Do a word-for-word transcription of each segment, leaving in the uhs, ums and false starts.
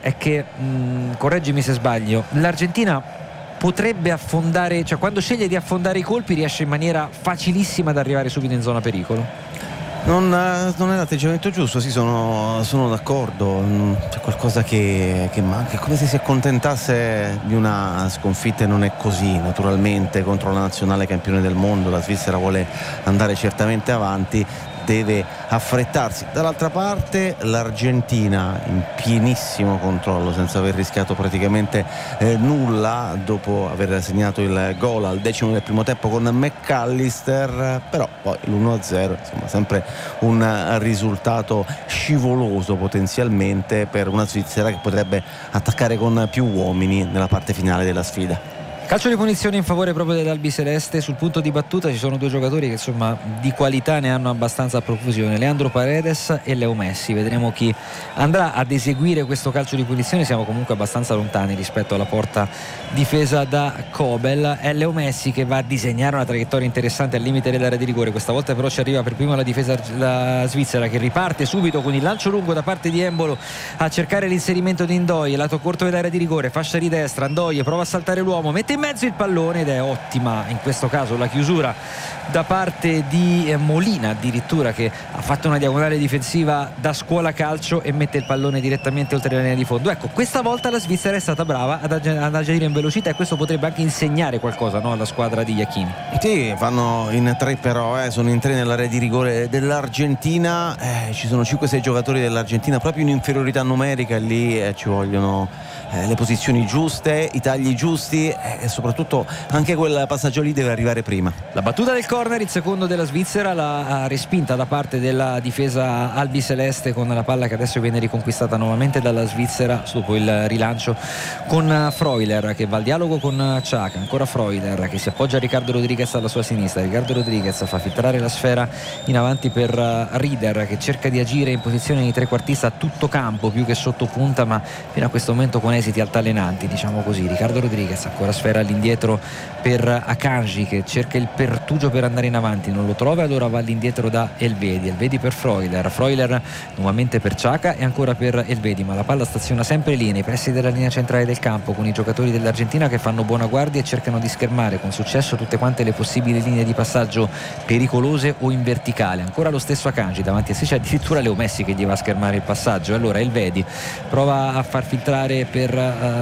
è che, mh, correggimi se sbaglio, l'Argentina potrebbe affondare, cioè quando sceglie di affondare i colpi riesce in maniera facilissima ad arrivare subito in zona pericolo. Non, non è l'atteggiamento giusto, sì, sono, sono d'accordo. C'è qualcosa che, che manca, è come se si accontentasse di una sconfitta, e non è così. Naturalmente contro la nazionale campione del mondo la Svizzera vuole andare certamente avanti, deve affrettarsi. Dall'altra parte l'Argentina in pienissimo controllo, senza aver rischiato praticamente eh, nulla, dopo aver segnato il gol al decimo del primo tempo con McAllister. Però poi l'uno a zero, insomma, sempre un risultato scivoloso potenzialmente per una Svizzera che potrebbe attaccare con più uomini nella parte finale della sfida. Calcio di punizione in favore proprio dell'Albiceleste. Sul punto di battuta ci sono due giocatori che insomma di qualità ne hanno abbastanza a profusione, Leandro Paredes e Leo Messi. Vedremo chi andrà ad eseguire questo calcio di punizione. Siamo comunque abbastanza lontani rispetto alla porta difesa da Kobel. È Leo Messi che va a disegnare una traiettoria interessante al limite dell'area di rigore. Questa volta però ci arriva per prima la difesa la svizzera, che riparte subito con il lancio lungo da parte di Embolo a cercare l'inserimento di Ndoye, lato corto dell'area di rigore, fascia di destra. Ndoye prova a saltare l'uomo, mette in mezzo il pallone ed è ottima in questo caso la chiusura da parte di Molina, addirittura, che ha fatto una diagonale difensiva da scuola calcio e mette il pallone direttamente oltre la linea di fondo. Ecco, questa volta la Svizzera è stata brava ad, ag- ad agire in velocità, e questo potrebbe anche insegnare qualcosa, no, alla squadra di Iachini. Sì, vanno in tre però, eh, sono in tre nell'area di rigore dell'Argentina, eh, ci sono cinque sei giocatori dell'Argentina proprio in inferiorità numerica, e lì eh, ci vogliono eh, le posizioni giuste, i tagli giusti, eh, e soprattutto anche quel passaggio lì deve arrivare prima. La battuta del corner, il secondo della Svizzera, la respinta da parte della difesa albiceleste, con la palla che adesso viene riconquistata nuovamente dalla Svizzera dopo il rilancio con Freuler, che va al dialogo con Xhaka. Ancora Freuler che si appoggia a Ricardo Rodriguez alla sua sinistra. Ricardo Rodriguez fa filtrare la sfera in avanti per Rieder, che cerca di agire in posizione di trequartista a tutto campo più che sotto punta, ma fino a questo momento con esiti altalenanti, diciamo così. Ricardo Rodriguez, ancora sfera all'indietro per Akanji, che cerca il pertugio per andare in avanti, non lo trova, e allora va all'indietro da Elvedi. Elvedi per Freuler, Freuler nuovamente per Xhaka e ancora per Elvedi, ma la palla staziona sempre lì nei pressi della linea centrale del campo, con i giocatori dell'Argentina che fanno buona guardia e cercano di schermare con successo tutte quante le possibili linee di passaggio pericolose o in verticale. Ancora lo stesso Akanji, davanti a sé c'è addirittura Leo Messi che gli va a schermare il passaggio. Allora Elvedi prova a far filtrare per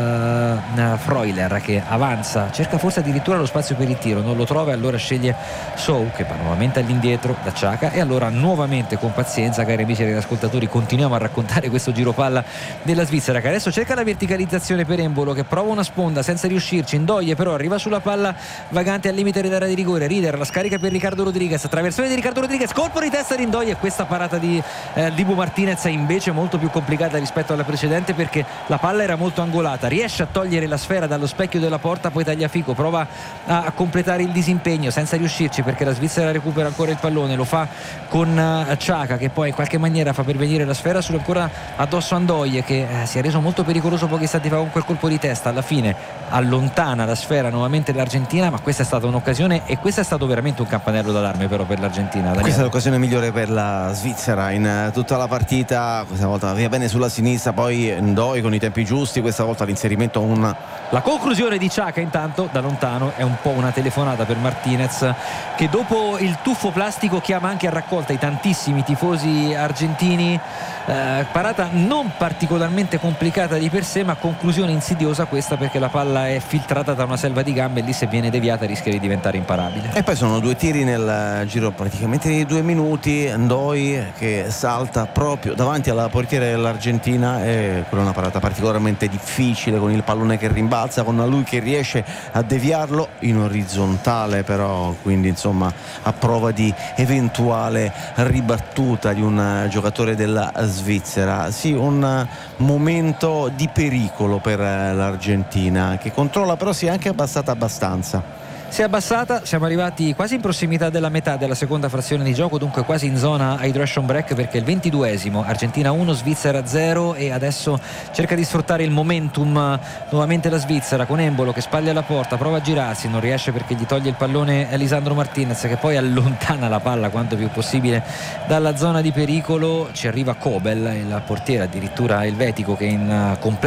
uh, Freuler, che avanza, cerca forse addirittura lo spazio per il tiro, non lo trova, e allora sceglie Sou, che va nuovamente all'indietro da Xhaka, e allora nuovamente con pazienza, cari amici e ascoltatori, continuiamo a raccontare questo giropalla della Svizzera, che adesso cerca la verticalizzazione per Embolo, che prova una sponda senza riuscirci. Ndoye però arriva sulla palla vagante al limite dell'area di rigore. Rieder la scarica per Ricardo Rodriguez, traversone di Ricardo Rodriguez, colpo di testa di Ndoye, e questa parata di eh, Dibu Martinez è invece molto più complicata rispetto alla precedente, perché la palla era molto angolata. Riesce a togliere la sfera dallo specchio della porta, poi Tagliafico prova a, a completare il disimpegno senza riuscirci, perché la Svizzera recupera ancora il pallone, lo fa con uh, Xhaka, che poi in qualche maniera fa pervenire la sfera su ancora addosso a Ndoye, che eh, si è reso molto pericoloso pochi istanti fa con quel colpo di testa. Alla fine allontana la sfera nuovamente l'Argentina, ma questa è stata un'occasione, e questo è stato veramente un campanello d'allarme però per l'Argentina. Daniele. Questa è l'occasione migliore per la Svizzera in uh, tutta la partita. Questa volta via bene sulla sinistra, poi Ndoye con i tempi giusti, questa volta l'inserimento un... La conclusione di Xhaka intanto da lontano è un po' una telefonata per Martinez, che dopo il tuffo plastico chiama anche a raccolta i tantissimi tifosi argentini. Eh, parata non particolarmente complicata di per sé, ma conclusione insidiosa questa, perché la palla è filtrata da una selva di gambe e lì, se viene deviata, rischia di diventare imparabile. E poi sono due tiri nel giro praticamente di due minuti. Ndoye che salta proprio davanti alla portiera dell'Argentina, e quella è una parata particolarmente difficile, con il pallone che rimbalza, con lui che riesce a deviarlo in orizzontale però, quindi insomma a prova di eventuale ribattuta di un giocatore della Svizzera. Sì, un momento di pericolo per l'Argentina, che controlla, però si è anche abbassata abbastanza. Si è abbassata, siamo arrivati quasi in prossimità della metà della seconda frazione di gioco, dunque quasi in zona hydration break, perché il ventiduesimo, Argentina uno, Svizzera zero, e adesso cerca di sfruttare il momentum nuovamente la Svizzera, con Embolo che spaglia la porta, prova a girarsi, non riesce perché gli toglie il pallone Lisandro Martinez, che poi allontana la palla quanto più possibile dalla zona di pericolo. Ci arriva Kobel, il portiere addirittura elvetico, che in completo